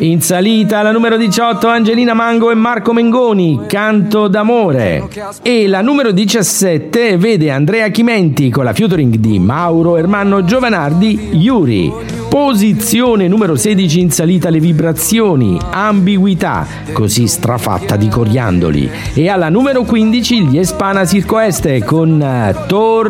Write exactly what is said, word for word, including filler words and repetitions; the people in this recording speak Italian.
In salita la numero diciotto Angelina Mango e Marco Mengoni, Canto d'amore. E la numero diciassette vede Andrea Chimenti con la featuring di Mauro Ermanno Giovanardi, Yuri. Posizione numero sedici in salita le vibrazioni, Ambiguità, così strafatta di coriandoli. E alla numero quindici gli Espana Circo Este con Tor